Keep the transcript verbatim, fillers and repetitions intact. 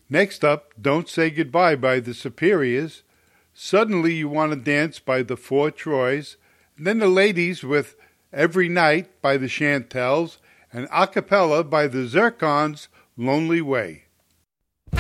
Next up, Don't Say Goodbye by the Superiors. Suddenly You Want to Dance by the Four Troys. And then the ladies with Every Night by the Chantels and a cappella by the Zircons' Lonely Way.